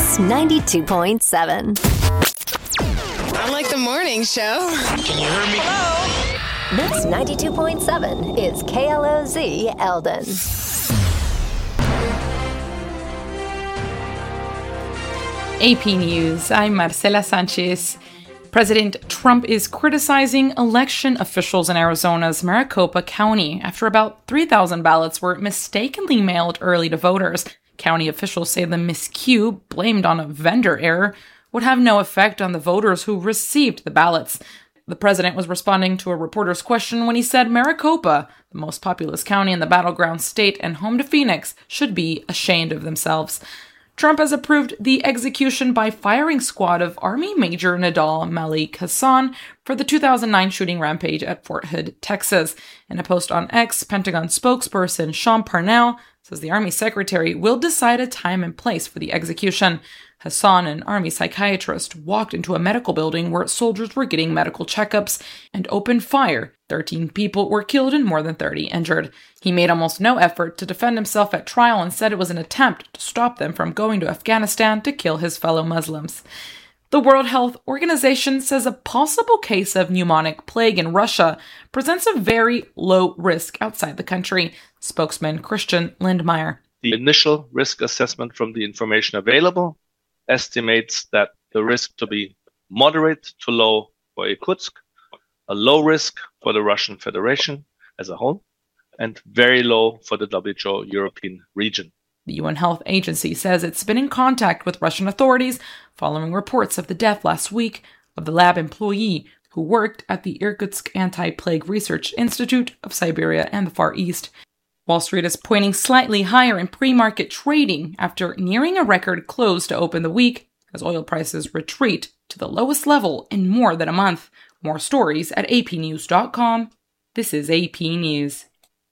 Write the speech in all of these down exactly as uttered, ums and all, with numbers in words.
Mix ninety-two point seven. I like the morning show. Can you hear me? Hello? Mix ninety-two point seven is K L O Z Eldon. A P News, I'm Marcela Sanchez. President Trump is criticizing election officials in Arizona's Maricopa County after about three thousand ballots were mistakenly mailed early to voters. County officials say the miscue, blamed on a vendor error, would have no effect on the voters who received the ballots. The president was responding to a reporter's question when he said Maricopa, the most populous county in the battleground state and home to Phoenix, should be ashamed of themselves. Trump has approved the execution by firing squad of Army Major Nidal Malik Hasan for the two thousand nine shooting rampage at Fort Hood, Texas. In a post on X, Pentagon spokesperson Sean Parnell says the Army Secretary will decide a time and place for the execution. Hasan, an Army psychiatrist, walked into a medical building where soldiers were getting medical checkups and opened fire. Thirteen people were killed and more than thirty injured. He made almost no effort to defend himself at trial and said it was an attempt to stop them from going to Afghanistan to kill his fellow Muslims. The World Health Organization says a possible case of pneumonic plague in Russia presents a very low risk outside the country. Spokesman Christian Lindmeier. The initial risk assessment from the information available estimates that the risk to be moderate to low for Irkutsk, a low risk for the Russian Federation as a whole, and very low for the W H O European region. The U N Health Agency says it's been in contact with Russian authorities following reports of the death last week of the lab employee who worked at the Irkutsk Anti-Plague Research Institute of Siberia and the Far East. Wall Street is pointing slightly higher in pre-market trading after nearing a record close to open the week as oil prices retreat to the lowest level in more than a month. More stories at A P news dot com. This is A P News.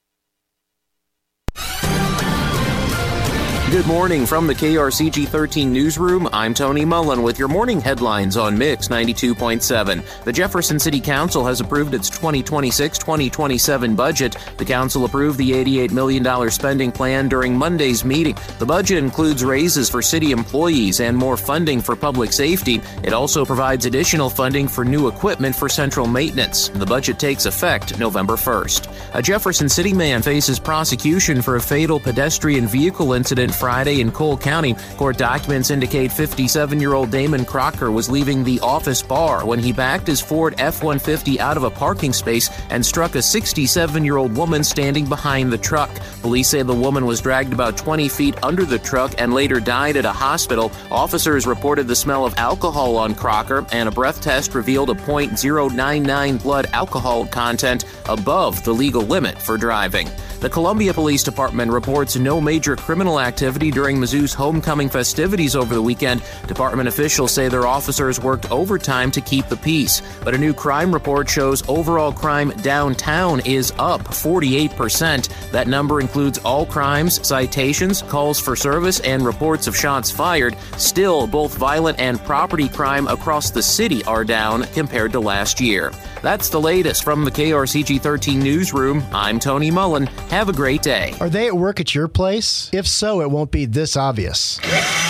Good morning from the K R C G thirteen newsroom. I'm Tony Mullen with your morning headlines on Mix ninety-two point seven. The Jefferson City Council has approved its twenty twenty-six twenty twenty-seven budget. The council approved the eighty-eight million dollars spending plan during Monday's meeting. The budget includes raises for city employees and more funding for public safety. It also provides additional funding for new equipment for central maintenance. The budget takes effect November first. A Jefferson City man faces prosecution for a fatal pedestrian vehicle incident Friday in Cole County. Court documents indicate fifty-seven-year-old Damon Crocker was leaving the office bar when he backed his Ford F one fifty out of a parking space and struck a sixty-seven-year-old woman standing behind the truck. Police say the woman was dragged about twenty feet under the truck and later died at a hospital. Officers reported the smell of alcohol on Crocker, and a breath test revealed a point zero nine nine blood alcohol content above the legal limit for driving. The Columbia Police Department reports no major criminal activity during Mizzou's homecoming festivities over the weekend. Department officials say their officers worked overtime to keep the peace. But a new crime report shows overall crime downtown is up forty-eight percent. That number includes all crimes, citations, calls for service, and reports of shots fired. Still, both violent and property crime across the city are down compared to last year. That's the latest from the K R C G thirteen newsroom. I'm Tony Mullen. Have a great day. Are they at work at your place? If so, it won't be this obvious.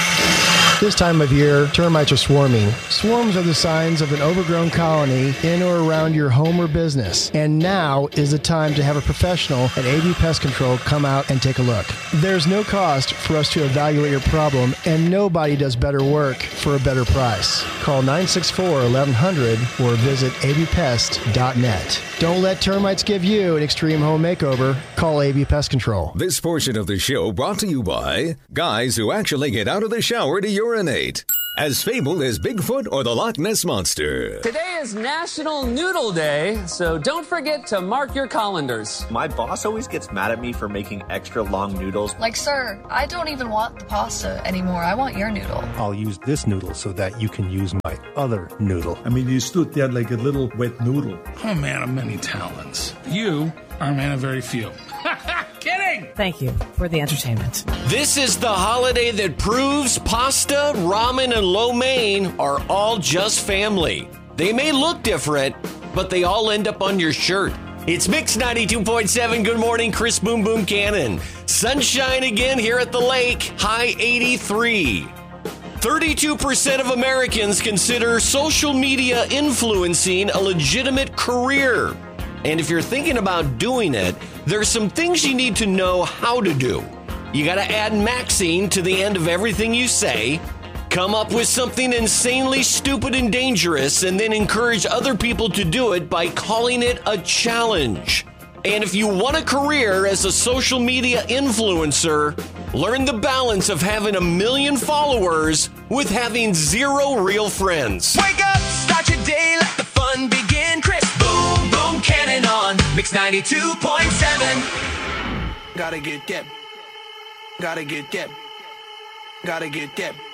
This time of year, termites are swarming. Swarms are the signs of an overgrown colony in or around your home or business. And now is the time to have a professional at A V Pest Control come out and take a look. There's no cost for us to evaluate your problem, and nobody does better work for a better price. Call nine six four, eleven hundred or visit a v pest dot net. Don't let termites give you an extreme home makeover. Call A V Pest Control. This portion of the show brought to you by guys who actually get out of the shower to urinate. As fabled as Bigfoot or the Loch Ness Monster. Today is National Noodle Day, so don't forget to mark your colanders. My boss always gets mad at me for making extra long noodles. Like, sir, I don't even want the pasta anymore. I want your noodle. I'll use this noodle so that you can use my other noodle. I mean, you stood there like a little wet noodle. I'm a man of many talents. You are a man of very few. Kidding! Thank you for the entertainment. This is the holiday that proves pasta, ramen, and lo mein are all just family. They may look different, but they all end up on your shirt. It's Mix ninety-two point seven. Good morning, Chris Boom Boom Cannon. Sunshine again here at the lake. High eighty-three. thirty-two percent of Americans consider social media influencing a legitimate career. And if you're thinking about doing it, there's some things you need to know how to do. You got to add maxing to the end of everything you say, come up with something insanely stupid and dangerous, and then encourage other people to do it by calling it a challenge. And if you want a career as a social media influencer, learn the balance of having a million followers with having zero real friends. Wake up, start your day, let the fun begin. Chris, boom, boom, cannon on. Mix ninety-two point seven. Gotta get that. Gotta get that. Gotta get that.